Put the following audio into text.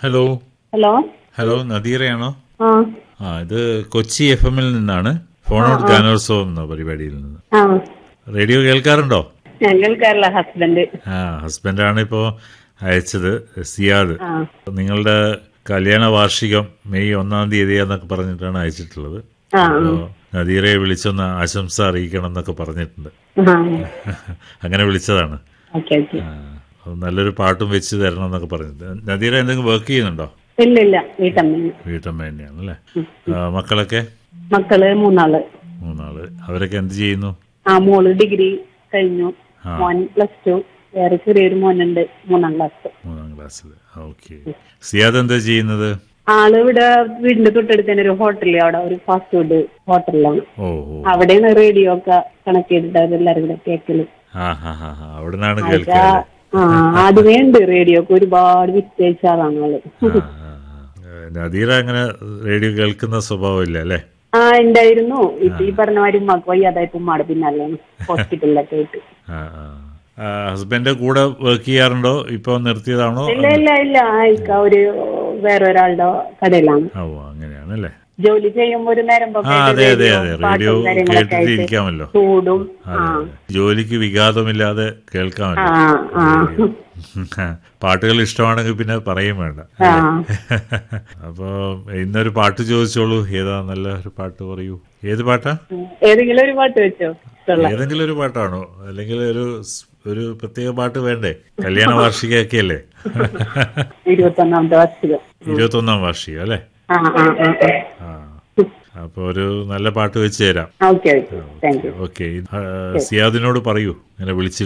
Hello. Hello hello, നദീറയാണോ? ആ ഇത് കൊച്ചി FM-ൽ നിന്നാണ്. ഫോൺ ഔട്ട് ഗാനോത്സവം എന്ന പരിപാടിയിൽ നിന്ന്. ആ റേഡിയോ കേൾക്കാറുണ്ടോ? ഞാൻ കേൾക്കാറില്ല. ഹസ്ബൻഡ്. ഹസ്ബൻഡാണ് ഇപ്പോ അയച്ചത്, സിയാദ്. ആ നിങ്ങളുടെ കല്യാണ വാർഷികം മെയ് 1-ാം തീയതിയാന്നൊക്കെ പറഞ്ഞിട്ടാണ് അയച്ചിട്ടുള്ളത്. ആ അപ്പോൾ നദീറയെ വിളിച്ചൊന്ന് ആശംസ അറിയിക്കണം എന്നൊക്കെ പറഞ്ഞിട്ടുണ്ട്. ആ അങ്ങനെ വിളിച്ചതാണ്. Okay okay. നല്ലൊരു പാട്ടും വെച്ച് തരണം എന്നൊക്കെ പറഞ്ഞിട്ട്. നദീറ എന്തെങ്കിലും വർക്ക് ചെയ്യുന്നുണ്ടോ? ഇല്ല ഇല്ല, വീട്ടമ്മ. വീട്ടമ്മ തന്നെയാണ് അല്ലേ? മക്കളൊക്കെ? മക്കള് 3 3 അവരൊക്കെ എന്ത് ചെയ്യുന്നു? മോള് ഡിഗ്രി കഴിഞ്ഞു, മോൻ +2, വേറെ ചെറിയൊരു മോനുണ്ട് 3-ാം ക്ലാസ്. 3-ാം ക്ലാസ്സിൽ. ഓക്കെ. സിയാദ് എന്താ ചെയ്യുന്നത്? ആള് ഇവിടെ വീടിന്റെ തൊട്ടടുത്ത് തന്നെ ഒരു ഹോട്ടലിൽ, അവിടെ ഒരു ഫാസ്റ്റ് ഫുഡ് ഹോട്ടലിലാണ്. അവിടെയാണ് റേഡിയോ ഒക്കെ കണക്ട് ചെയ്തിട്ട് എല്ലാരും കൂടെ കേക്കല്. അവിടെ നിന്നാണ് കേൾക്കുക. ആദ്യമേ ഉണ്ട് റേഡിയോ ഒക്കെ ഒരുപാട് വിറ്റഴിച്ച ആളാണ് ആള്. നദീറ അങ്ങനെ റേഡിയോ കേൾക്കുന്ന സ്വഭാവം ഇല്ല അല്ലേ? ഉണ്ടായിരുന്നു. ഇപ്പൊ ഈ പറഞ്ഞ മാതിരി ഉമ്മക്ക് വയ്യാതായപ്പോ ഉമ്മാടെ പിന്നാലെ ഹോസ്പിറ്റലിലൊക്കെ ആയിട്ട്. ഹസ്ബൻഡ് കൂടെ വർക്ക് ചെയ്യാറുണ്ടോ? ഇപ്പൊ നിർത്തിയതാണോ? ഇല്ല ഇല്ല ഇല്ല, ഒരു വേറെ ഒരാളുടെ കടയിലാണ്. അങ്ങനെയാണല്ലേ? ജോലി ചെയ്യുമ്പോ ഒരു നേരം റേഡിയോ കേട്ടിട്ടിരിക്കാമല്ലോ. ചൂടും ജോലിക്ക് വിഘാതമില്ലാതെ കേൾക്കാമല്ലോ. പാട്ടുകൾ ഇഷ്ടമാണെങ്കിൽ പിന്നെ പറയും വേണ്ട. അപ്പൊ ഇന്നൊരു പാട്ട് ചോദിച്ചോളൂ. ഏതാ നല്ല ഒരു പാട്ട് പറയൂ. ഏത് പാട്ടാ? ഏതെങ്കിലും ഒരു പാട്ട് വെച്ചോ. ഏതെങ്കിലും ഒരു പാട്ടാണോ? അല്ലെങ്കിൽ ഒരു പ്രത്യേക പാട്ട് വേണ്ടേ? കല്യാണ വാർഷികയൊക്കെ അല്ലേ? 21-ാം വാർഷികം അല്ലേ? അപ്പൊ ഒരു നല്ല പാട്ട് വെച്ച് തരാം. ഓക്കെ. സിയാദിനോട് പറയൂ, ഇങ്ങനെ വിളിച്ച്